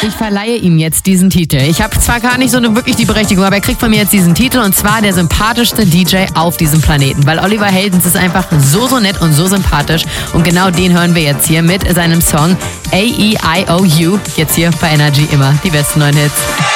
Ich verleihe ihm jetzt diesen Titel. Ich habe zwar gar nicht so wirklich die Berechtigung, aber er kriegt von mir jetzt diesen Titel und zwar der sympathischste DJ auf diesem Planeten. Weil Oliver Heldens ist einfach so nett und so sympathisch und genau den hören wir jetzt hier mit seinem Song A-E-I-O-U. Jetzt hier bei Energy immer die besten neuen Hits.